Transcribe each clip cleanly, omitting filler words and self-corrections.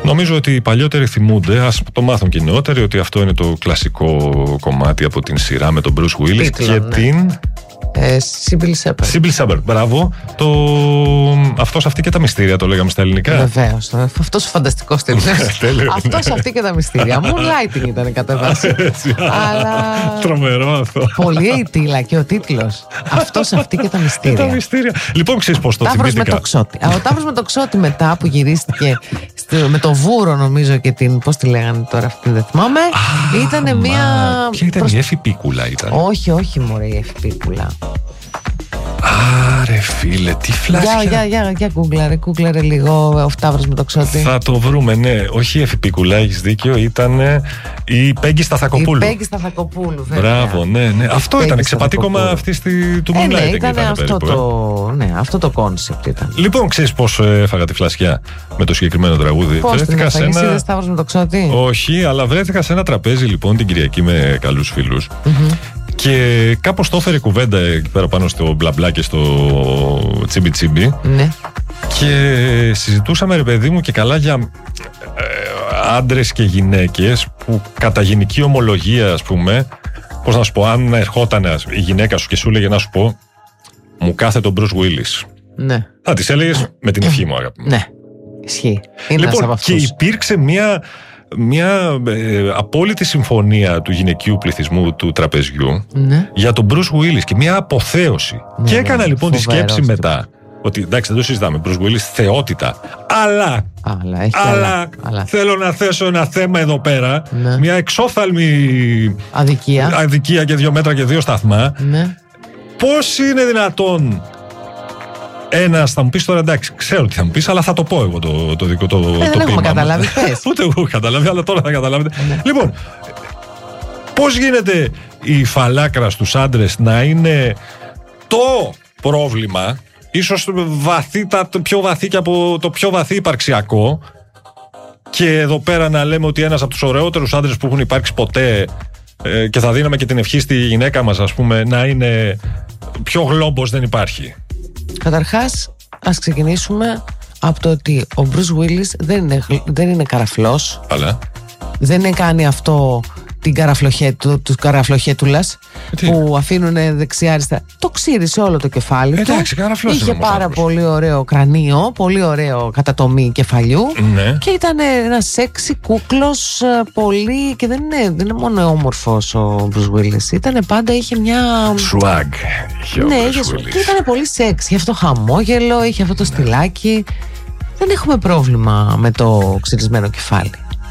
Νομίζω ότι οι παλιότεροι θυμούνται, ας το μάθουν και οι νεότεροι, ότι αυτό είναι το κλασικό κομμάτι από την σειρά με τον Bruce Willis και την... Sybil Shepherd. Μπράβο. Αυτός, αυτή και τα μυστήρια το λέγαμε στα ελληνικά. Βεβαίως. Αυτός ο φανταστικός τίτλος. Αυτός, αυτή και τα μυστήρια. Moonlighting ήταν κατά βάση. Αλλά... Τρομερό αυτό. Πολύ αιτήλα και ο τίτλος. Αυτός, αυτή και τα μυστήρια. Λοιπόν, ξέρεις πώς το θυμήθηκα. Ο Ταύρος με το Ξώτη μετά που γυρίστηκε με το Βούρο, νομίζω, και την. Πώς τη λέγανε τώρα αυτή, δεν θυμάμαι. Ήτανε μία. Ποια ήταν η Εφη Πίκουλα, ήταν? Όχι, μωρέ, η Εφη Πίκουλα. Άρε φίλε, τι φλάσια. Για κούγκλαρε λίγο ο Ταύρος με το Ξώτη. Θα το βρούμε, ναι. Όχι η Εφη Πίκουλα, έχεις δίκιο. Ήταν η Πέγγι Σταθακοπούλου. Η Πέγγι Σταθακοπούλου, βέβαια. Μπράβο, ναι. Αυτό ήταν ξεπατήκωμα αυτή του Moonlighting. Ναι, ήταν αυτό το κόνσεπτ ήταν. Λοιπόν, ξέρεις πώς έφαγα τη φλασιά με το συγκεκριμένο τραγούδι? Πώς την έφαγες, είδες Ταύρος με το Ξώτη? Όχι, αλλά βρέθηκα σε ένα τραπέζι λοιπόν την Κυριακή με καλούς φίλους. Και κάπως το έφερε κουβέντα εκεί πέρα πάνω στο μπλα μπλα και στο τσίμπι τσίμπι. Ναι. Και συζητούσαμε, ρε παιδί μου, και καλά για άντρες και γυναίκες που κατά γενική ομολογία, ας πούμε, πώς να σου πω, αν ερχόταν η γυναίκα σου και σου έλεγε να σου πω, μου κάθεται ο Bruce Willis. Ναι. Θα της έλεγες με την ευχή μου, αγάπη μου. Ναι. Ισχύει. Λοιπόν, και υπήρξε μια απόλυτη συμφωνία του γυναικείου πληθυσμού του τραπεζιού, ναι, για τον Bruce Willis και μια αποθέωση. Ναι, και έκανα λοιπόν τη σκέψη μετά ότι εντάξει, δεν το συζητάμε, Bruce Willis θεότητα, αλλά θέλω να θέσω ένα θέμα εδώ πέρα, ναι, μια εξόφθαλμη αδικία και 2 μέτρα και 2 σταθμά. Ναι. Πώς είναι δυνατόν ένας, θα μου πεις τώρα, εντάξει, ξέρω τι θα μου πεις, αλλά θα το πω εγώ το δικό το ποίημα. Δεν έχουμε καταλάβει, πες. Ούτε εγώ έχω καταλάβει, αλλά τώρα θα καταλάβετε. Λοιπόν, πώς γίνεται η φαλάκρα στους άντρες να είναι το πρόβλημα, ίσως πιο βαθύ και από το πιο βαθύ υπαρξιακό, και εδώ πέρα να λέμε ότι ένας από τους ωραιότερους άντρες που έχουν υπάρξει ποτέ, και θα δίναμε και την ευχή στη γυναίκα μας, ας πούμε, να είναι πιο γλόμπος, δεν υπάρχει. Καταρχάς, ας ξεκινήσουμε από το ότι ο Bruce Willis δεν είναι καραφλός. Αλλά δεν κάνει αυτό του καραφλοχέτουλας που αφήνουν δεξιά-αριστερά. Το ξύρισε όλο το κεφάλι του. Είχε πάρα πολύ ωραίο κρανίο, πολύ ωραίο κατατομή κεφαλιού, ναι, και ήταν ένα σεξι κούκλος πολύ. Και δεν είναι μόνο όμορφος ο Bruce Willis. Ήτανε πάντα, είχε μια swag. Ναι, και ήταν πολύ σεξ. Είχε αυτό το χαμόγελο, είχε αυτό το στυλάκι. Δεν έχουμε πρόβλημα με το ξυρισμένο κεφάλι.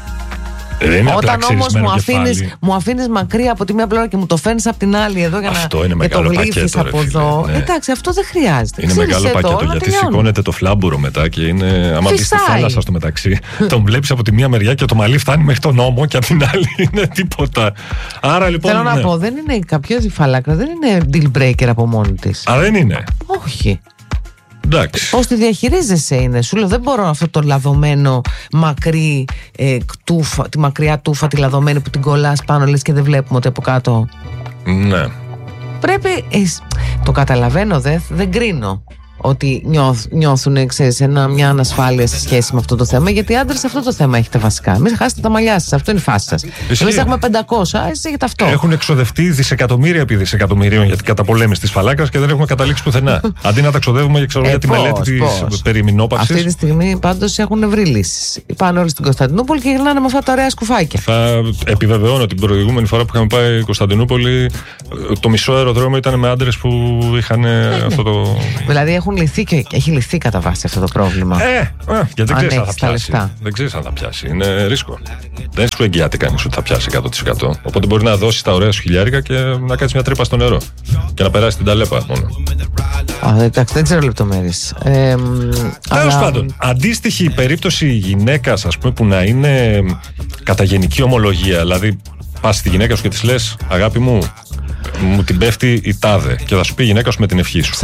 Όταν όμως μου αφήνεις μακριά από τη μία πλευρά και μου το φέρνεις από την άλλη εδώ για να το γλύφεις από εδώ, ναι, εντάξει, αυτό δεν χρειάζεται. Είναι μεγάλο πακέτο, γιατί σηκώνεται το φλάμπουρο μετά και είναι, άμα μπεις στη θάλασσα στο μεταξύ, τον βλέπεις από τη μία μεριά και το μαλλί φτάνει μέχρι τον ώμο και από την άλλη είναι τίποτα. Άρα λοιπόν, θέλω να πω, δεν είναι κάποιο η φαλάκρα, δεν είναι deal breaker από μόνη της. Α, δεν είναι. Όχι. Πώς τη διαχειρίζεσαι είναι. Σου λέω, δεν μπορώ αυτό το λαδωμένο μακρύ τούφα, τη μακριά τούφα τη λαδωμένη που την κολλάς πάνω λες και δεν βλέπουμε ότι από κάτω. Ναι. Πρέπει, το καταλαβαίνω, δεν κρίνω ότι νιώθουν, ξέρεις, μια ανασφάλεια σε σχέση με αυτό το θέμα, γιατί οι άντρες αυτό το θέμα έχετε βασικά. Μην χάσετε τα μαλλιά σας, αυτό είναι η φάση σας. Εμείς έχουμε 500, εσείς έχετε αυτό. Έχουν εξοδευτεί δισεκατομμύρια επί δισεκατομμυρίων για την καταπολέμηση της φαλάκρας και δεν έχουμε καταλήξει πουθενά. Αντί να τα ξοδεύουμε για τη μελέτη της περιμηνόπαυσης. Αυτή τη στιγμή πάντως έχουν βρει λύσεις. Πάνε όλοι στην Κωνσταντινούπολη και γυρνάνε με αυτά τα ωραία σκουφάκια. Θα επιβεβαιώνω την προηγούμενη φορά που είχαμε πάει Κωνσταντινούπολη, το μισό αεροδρόμιο ήταν με άντρες που είχαν αυτό το. Δηλαδή έχει λυθεί κατά βάση αυτό το πρόβλημα. Γιατί δεν ξέρεις αν θα πιάσει. Δεν ξέρεις αν θα πιάσει. Είναι ρίσκο. Δεν σου εγγυάται κανείς ότι θα πιάσει 100%. Οπότε μπορεί να δώσεις τα ωραία σου χιλιάρικα και να κάνεις μια τρύπα στο νερό. Και να περάσει την ταλέπα μόνο. Εντάξει, δεν ξέρω λεπτομέρειες. Τέλος πάντων, αντίστοιχη περίπτωση γυναίκας, ας πούμε, που να είναι κατά γενική ομολογία. Δηλαδή, πας στη γυναίκα σου και της λες, αγάπη μου, μου την πέφτει η τάδε, και θα σου πει η γυναίκα σου με την ευχή σου.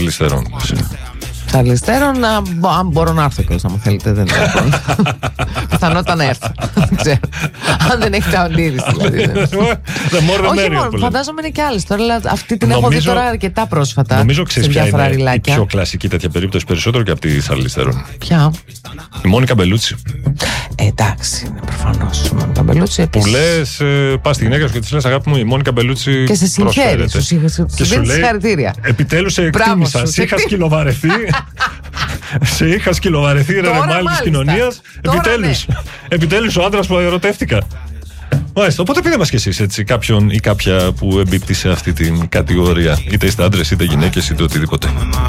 Σαρλιστέρων, αν μπορώ να έρθω και να μου θέλετε, δεν πιθανότητα να έρθω. Δεν ξέρω. Αν δεν έχετε αντίρρηση, δηλαδή. Όχι μόνο, φαντάζομαι είναι και άλλες. Τώρα αυτή την έχω δει τώρα αρκετά πρόσφατα. Νομίζω ξέρεις ποια είναι η πιο κλασική τέτοια περίπτωση, περισσότερο και από τη Charlize Theron. Ποια? Η Μόνικα Μπελούτσι. Εντάξει, προφανώς. Η Μόνικα Μπελούτσι. Που λες, πας στη γυναίκα σου και της λες, αγάπη μου, η Μόνικα Μπελούτσι. Και σε συγχαίρει. Και σου λέει συγχαρητήρια. Επιτέλους σε εκτίμησα. Σε είχα σκυλοβαρεθεί. Σε είχα σκυλοβαρεθεί, ρε μάλι της κοινωνίας. Επιτέλους ο άντρας που ερωτεύτηκα. Μάλιστα. Οπότε πείτε μας κι εσείς έτσι, κάποιον ή κάποια που εμπίπτει σε αυτή την κατηγορία. Είτε είστε άντρες, είτε γυναίκες, είτε οτιδήποτε.